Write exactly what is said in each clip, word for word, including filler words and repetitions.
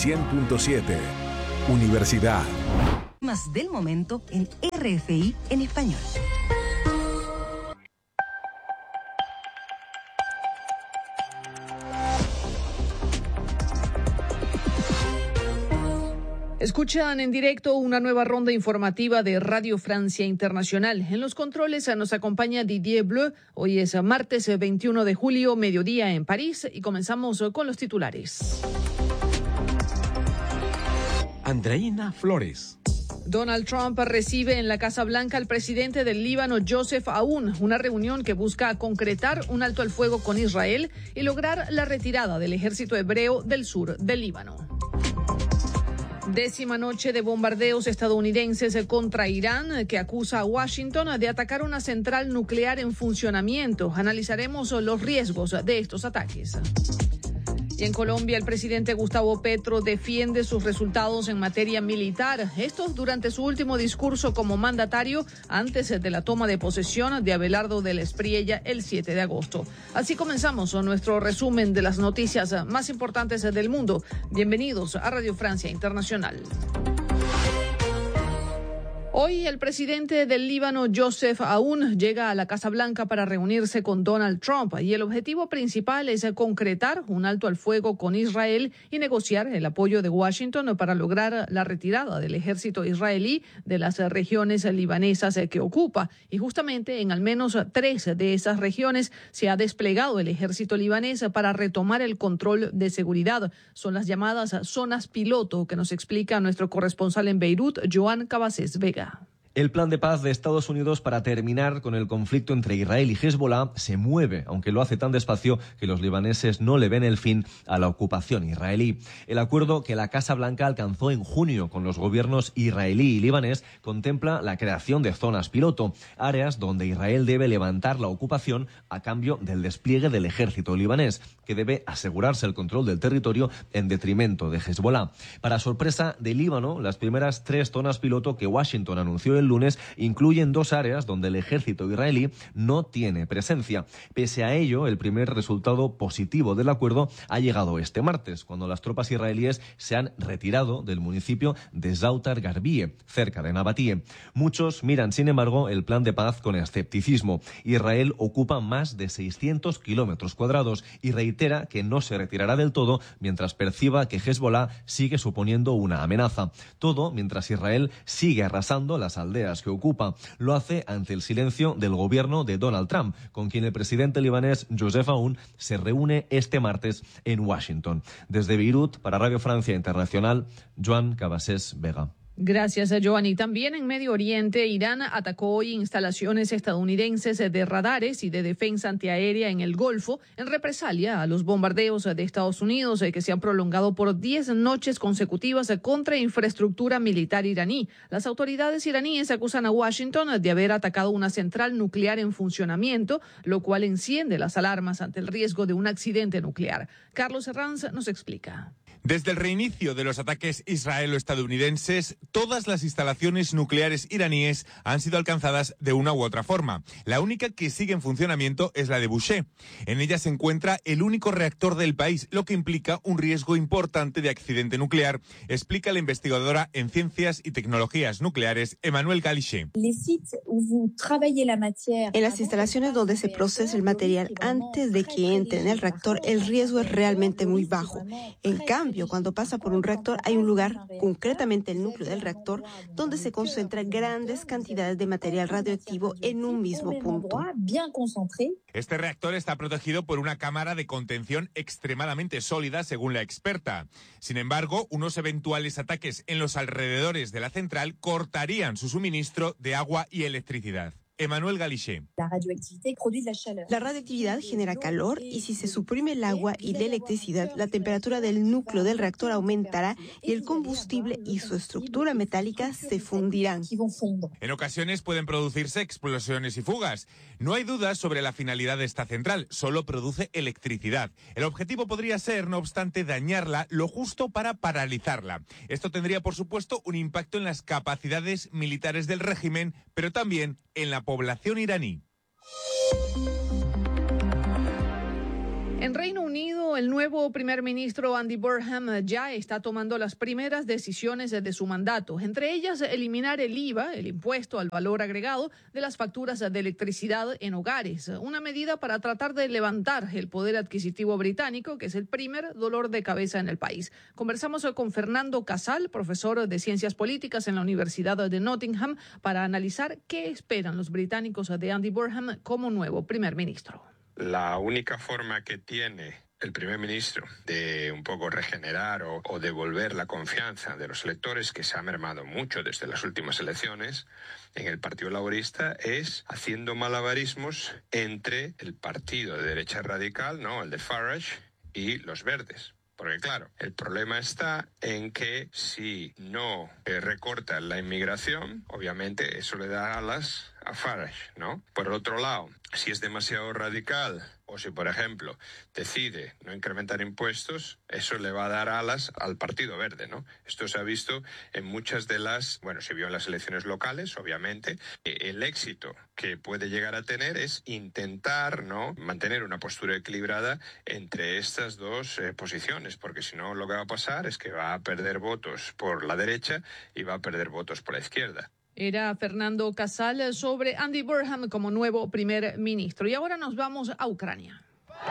cien punto siete. Universidad. Más del momento en R F I en español. Escuchan en directo una nueva ronda informativa de Radio Francia Internacional. En los controles nos acompaña Didier Bleu. Hoy es martes veintiuno de julio, mediodía en París, y comenzamos con los titulares. Andreina Flores. Donald Trump recibe en la Casa Blanca al presidente del Líbano, Joseph Aoun, una reunión que busca concretar un alto al fuego con Israel y lograr la retirada del ejército hebreo del sur del Líbano. Décima noche de bombardeos estadounidenses contra Irán, que acusa a Washington de atacar una central nuclear en funcionamiento. Analizaremos los riesgos de estos ataques. Y en Colombia, el presidente Gustavo Petro defiende sus resultados en materia militar. Esto durante su último discurso como mandatario antes de la toma de posesión de Abelardo del Espriella el siete de agosto. Así comenzamos nuestro resumen de las noticias más importantes del mundo. Bienvenidos a Radio Francia Internacional. Hoy el presidente del Líbano, Joseph Aoun, llega a la Casa Blanca para reunirse con Donald Trump, y el objetivo principal es concretar un alto al fuego con Israel y negociar el apoyo de Washington para lograr la retirada del ejército israelí de las regiones libanesas que ocupa. Y justamente en al menos tres de esas regiones se ha desplegado el ejército libanés para retomar el control de seguridad. Son las llamadas zonas piloto, que nos explica nuestro corresponsal en Beirut, Joan Cabasés Vega. El plan de paz de Estados Unidos para terminar con el conflicto entre Israel y Hezbollah se mueve, aunque lo hace tan despacio que los libaneses no le ven el fin a la ocupación israelí. El acuerdo que la Casa Blanca alcanzó en junio con los gobiernos israelí y libanés contempla la creación de zonas piloto, áreas donde Israel debe levantar la ocupación a cambio del despliegue del ejército libanés, que debe asegurarse el control del territorio en detrimento de Hezbollah. Para sorpresa de Líbano, las primeras tres zonas piloto que Washington anunció el lunes incluyen dos áreas donde el ejército israelí no tiene presencia. Pese a ello, el primer resultado positivo del acuerdo ha llegado este martes, cuando las tropas israelíes se han retirado del municipio de Zautar Garbie, cerca de Nabatie. Muchos miran, sin embargo, el plan de paz con escepticismo. Israel ocupa más de seiscientos kilómetros cuadrados y reitera que no se retirará del todo mientras perciba que Hezbollah sigue suponiendo una amenaza. Todo mientras Israel sigue arrasando las aldeas que ocupa. Lo hace ante el silencio del gobierno de Donald Trump, con quien el presidente libanés Joseph Aoun se reúne este martes en Washington. Desde Beirut, para Radio Francia Internacional, Joan Cabasés Vega. Gracias, Joanny. También en Medio Oriente, Irán atacó hoy instalaciones estadounidenses de radares y de defensa antiaérea en el Golfo en represalia a los bombardeos de Estados Unidos que se han prolongado por diez noches consecutivas contra infraestructura militar iraní. Las autoridades iraníes acusan a Washington de haber atacado una central nuclear en funcionamiento, lo cual enciende las alarmas ante el riesgo de un accidente nuclear. Carlos Herranz nos explica. Desde el reinicio de los ataques israelo-estadounidenses, todas las instalaciones nucleares iraníes han sido alcanzadas de una u otra forma. La única que sigue en funcionamiento es la de Bushehr. En ella se encuentra el único reactor del país, lo que implica un riesgo importante de accidente nuclear, explica la investigadora en Ciencias y Tecnologías Nucleares, Emmanuel Galichet. En las instalaciones donde se procesa el material antes de que entre en el reactor, el riesgo es realmente muy bajo. En cambio, cuando pasa por un reactor, hay un lugar, concretamente el núcleo del reactor, donde se concentran grandes cantidades de material radioactivo en un mismo punto. Este reactor está protegido por una cámara de contención extremadamente sólida, según la experta. Sin embargo, unos eventuales ataques en los alrededores de la central cortarían su suministro de agua y electricidad. Emmanuel Galichet. La radioactividad genera calor y si se suprime el agua y la electricidad, la temperatura del núcleo del reactor aumentará y el combustible y su estructura metálica se fundirán. En ocasiones pueden producirse explosiones y fugas. No hay dudas sobre la finalidad de esta central, solo produce electricidad. El objetivo podría ser, no obstante, dañarla lo justo para paralizarla. Esto tendría, por supuesto, un impacto en las capacidades militares del régimen, pero también en la población iraní. En Reino Unido, el nuevo primer ministro Andy Burnham ya está tomando las primeras decisiones de su mandato, entre ellas eliminar el I V A, el impuesto al valor agregado, de las facturas de electricidad en hogares, una medida para tratar de levantar el poder adquisitivo británico, que es el primer dolor de cabeza en el país. Conversamos con Fernando Casal, profesor de Ciencias Políticas en la Universidad de Nottingham, para analizar qué esperan los británicos de Andy Burnham como nuevo primer ministro. La única forma que tiene el primer ministro de un poco regenerar o, o devolver la confianza de los electores, que se ha mermado mucho desde las últimas elecciones en el Partido Laborista, es haciendo malabarismos entre el partido de derecha radical, ¿no?, el de Farage, y los verdes. Porque claro, el problema está en que si no eh, recortan la inmigración, obviamente eso le da alas a Farage, ¿no? Por otro lado, si es demasiado radical o si, por ejemplo, decide no incrementar impuestos, eso le va a dar alas al Partido Verde, ¿no? Esto se ha visto en muchas de las, bueno, se vio en las elecciones locales, obviamente. El éxito que puede llegar a tener es intentar, ¿no?, mantener una postura equilibrada entre estas dos eh, posiciones, porque si no, lo que va a pasar es que va a perder votos por la derecha y va a perder votos por la izquierda. Era Fernando Casal sobre Andy Burnham como nuevo primer ministro. Y ahora nos vamos a Ucrania.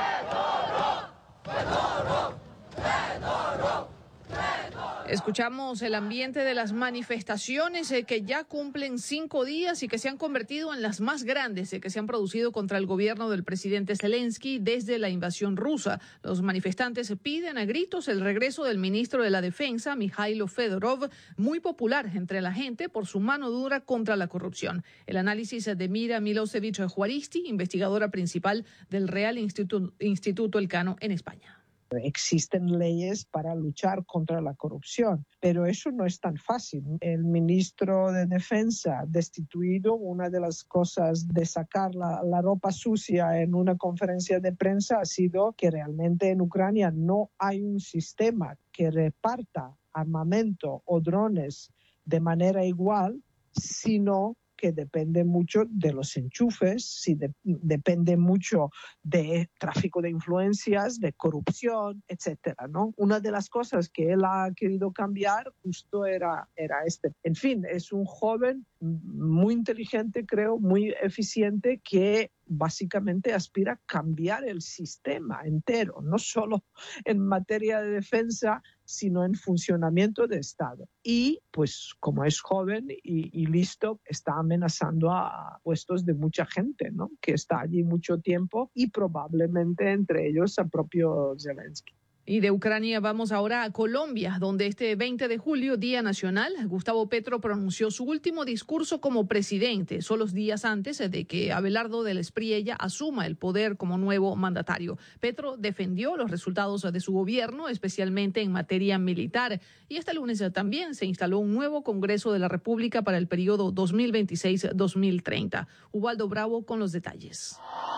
Escuchamos el ambiente de las manifestaciones eh, que ya cumplen cinco días y que se han convertido en las más grandes eh, que se han producido contra el gobierno del presidente Zelensky desde la invasión rusa. Los manifestantes piden a gritos el regreso del ministro de la Defensa, Mikhailo Fedorov, muy popular entre la gente por su mano dura contra la corrupción. El análisis de Mira Milosevic Juaristi, investigadora principal del Real Instituto, Instituto Elcano en España. Existen leyes para luchar contra la corrupción, pero eso no es tan fácil. El ministro de Defensa destituido, una de las cosas de sacar la, la ropa sucia en una conferencia de prensa ha sido que realmente en Ucrania no hay un sistema que reparta armamento o drones de manera igual, sino que depende mucho de los enchufes, sí, de, depende mucho de tráfico de influencias, de corrupción, etcétera, ¿no? Una de las cosas que él ha querido cambiar justo era, era este. En fin, es un joven muy inteligente, creo, muy eficiente, que básicamente aspira a cambiar el sistema entero, no solo en materia de defensa, sino en funcionamiento de Estado. Y, pues, como es joven y, y listo, está amenazando a puestos de mucha gente, ¿no?, que está allí mucho tiempo, y probablemente entre ellos al propio Zelensky. Y de Ucrania vamos ahora a Colombia, donde este veinte de julio, Día Nacional, Gustavo Petro pronunció su último discurso como presidente, solo días antes de que Abelardo del Espriella asuma el poder como nuevo mandatario. Petro defendió los resultados de su gobierno, especialmente en materia militar. Y este lunes también se instaló un nuevo Congreso de la República para el periodo dos mil veintiséis a dos mil treinta. Ubaldo Bravo con los detalles.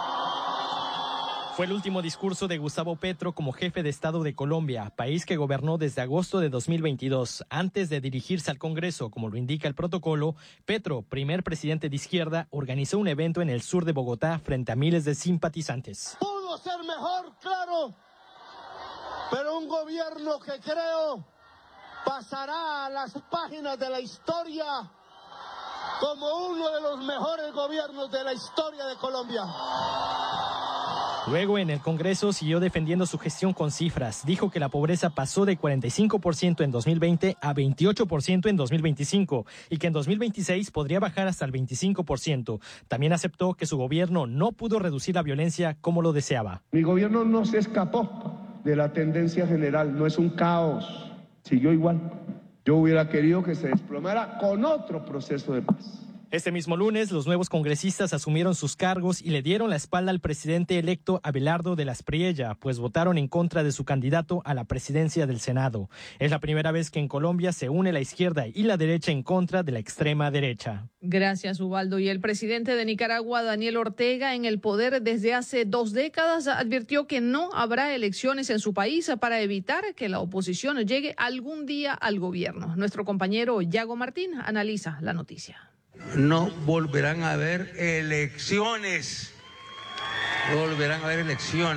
Fue el último discurso de Gustavo Petro como jefe de Estado de Colombia, país que gobernó desde agosto de dos mil veintidós. Antes de dirigirse al Congreso, como lo indica el protocolo, Petro, primer presidente de izquierda, organizó un evento en el sur de Bogotá frente a miles de simpatizantes. Pudo ser mejor, claro, pero un gobierno que creo pasará a las páginas de la historia como uno de los mejores gobiernos de la historia de Colombia. Luego, en el Congreso, siguió defendiendo su gestión con cifras. Dijo que la pobreza pasó de cuarenta y cinco por ciento en dos mil veinte a veintiocho por ciento en dos mil veinticinco y que en dos mil veintiséis podría bajar hasta el veinticinco por ciento. También aceptó que su gobierno no pudo reducir la violencia como lo deseaba. Mi gobierno no se escapó de la tendencia general, no es un caos, siguió igual. Yo hubiera querido que se desplomara con otro proceso de paz. Este mismo lunes, los nuevos congresistas asumieron sus cargos y le dieron la espalda al presidente electo Abelardo del Espriella, pues votaron en contra de su candidato a la presidencia del Senado. Es la primera vez que en Colombia se une la izquierda y la derecha en contra de la extrema derecha. Gracias, Ubaldo. Y el presidente de Nicaragua, Daniel Ortega, en el poder desde hace dos décadas, advirtió que no habrá elecciones en su país para evitar que la oposición llegue algún día al gobierno. Nuestro compañero Yago Martín analiza la noticia. No volverán a haber elecciones, no volverán a haber elecciones.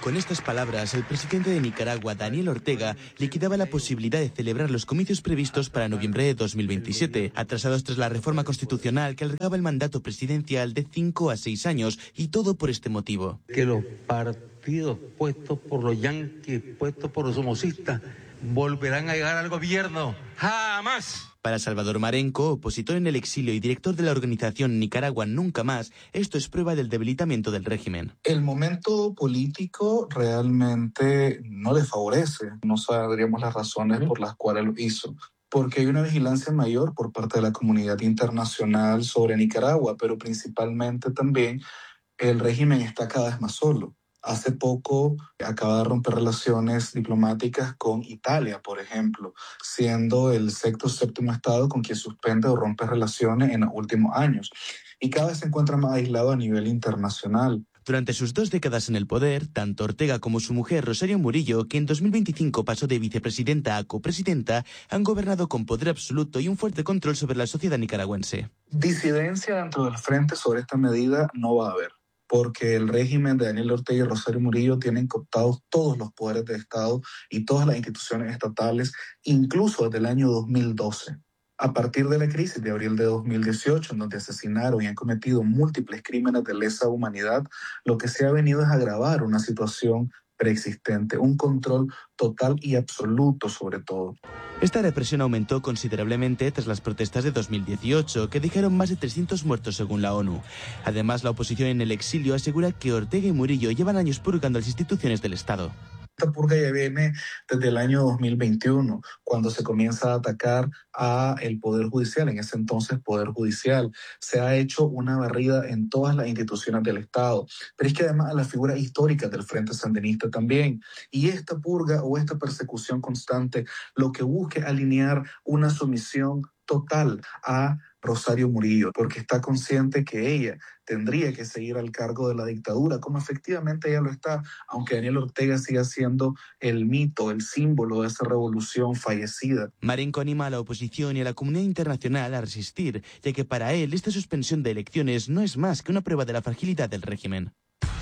Con estas palabras, el presidente de Nicaragua, Daniel Ortega, liquidaba la posibilidad de celebrar los comicios previstos para noviembre de dos mil veintisiete, atrasados tras la reforma constitucional que alargaba el mandato presidencial de cinco a seis años, y todo por este motivo. Que los partidos puestos por los yanquis, puestos por los somocistas, volverán a llegar al gobierno. ¡Jamás! Para Salvador Marenco, opositor en el exilio y director de la organización Nicaragua Nunca Más, esto es prueba del debilitamiento del régimen. El momento político realmente no le favorece. No sabríamos las razones por las cuales lo hizo. Porque hay una vigilancia mayor por parte de la comunidad internacional sobre Nicaragua, pero principalmente también el régimen está cada vez más solo. Hace poco acaba de romper relaciones diplomáticas con Italia, por ejemplo, siendo el sexto o séptimo estado con quien suspende o rompe relaciones en los últimos años. Y cada vez se encuentra más aislado a nivel internacional. Durante sus dos décadas en el poder, tanto Ortega como su mujer Rosario Murillo, que en dos mil veinticinco pasó de vicepresidenta a copresidenta, han gobernado con poder absoluto y un fuerte control sobre la sociedad nicaragüense. Disidencia dentro del frente sobre esta medida no va a haber, porque el régimen de Daniel Ortega y Rosario Murillo tienen cooptados todos los poderes de Estado y todas las instituciones estatales, incluso desde el año dos mil doce. A partir de la crisis de abril de dos mil dieciocho, en donde asesinaron y han cometido múltiples crímenes de lesa humanidad, lo que se ha venido es agravar una situación preexistente, un control total y absoluto sobre todo. Esta represión aumentó considerablemente tras las protestas de dos mil dieciocho, que dejaron más de trescientos muertos según la ONU. Además, la oposición en el exilio asegura que Ortega y Murillo llevan años purgando las instituciones del Estado. Esta purga ya viene desde el año dos mil veintiuno, cuando se comienza a atacar a el Poder Judicial, en ese entonces Poder Judicial. Se ha hecho una barrida en todas las instituciones del Estado, pero es que además a las figuras históricas del Frente Sandinista también. Y esta purga o esta persecución constante lo que busca es alinear una sumisión total a Rosario Murillo, porque está consciente que ella tendría que seguir al cargo de la dictadura, como efectivamente ella lo está, aunque Daniel Ortega siga siendo el mito, el símbolo de esa revolución fallecida. Marenco anima a la oposición y a la comunidad internacional a resistir, ya que para él esta suspensión de elecciones no es más que una prueba de la fragilidad del régimen.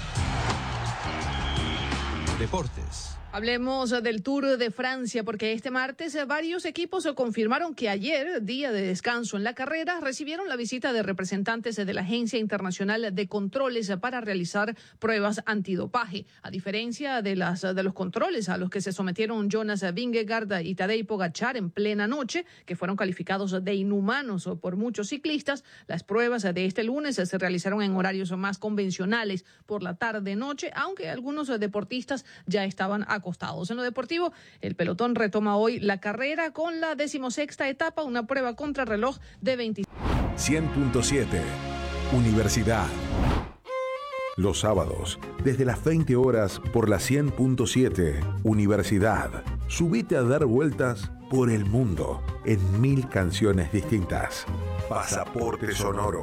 Deportes. Hablemos del Tour de Francia, porque este martes varios equipos confirmaron que ayer, día de descanso en la carrera, recibieron la visita de representantes de la Agencia Internacional de Controles para realizar pruebas antidopaje. A diferencia de, las, de los controles a los que se sometieron Jonas Vingegaard y Tadej Pogačar en plena noche, que fueron calificados de inhumanos por muchos ciclistas, las pruebas de este lunes se realizaron en horarios más convencionales por la tarde-noche, aunque algunos deportistas ya estaban acostados. En lo deportivo, el pelotón retoma hoy la carrera con la decimosexta etapa, una prueba contrarreloj de veinte. cien punto siete Universidad. Los sábados, desde las veinte horas por la cien punto siete Universidad. Subite a dar vueltas por el mundo en mil canciones distintas. Pasaporte Sonoro.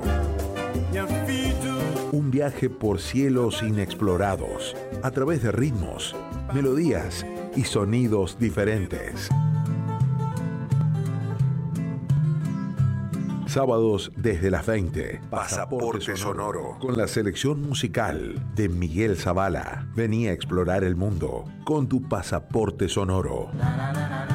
Un viaje por cielos inexplorados, a través de ritmos, melodías y sonidos diferentes. Sábados desde las veinte. Pasaporte Sonoro. Con la selección musical de Miguel Zavala. Vení a explorar el mundo con tu Pasaporte Sonoro.